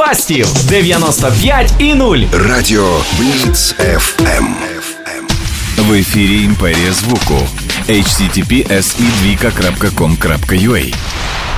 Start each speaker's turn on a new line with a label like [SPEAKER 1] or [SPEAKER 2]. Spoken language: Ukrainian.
[SPEAKER 1] Фастів 95,0.
[SPEAKER 2] Радіо Бліц FM.
[SPEAKER 3] В ефірі Імперія звуку. https://2.com.ua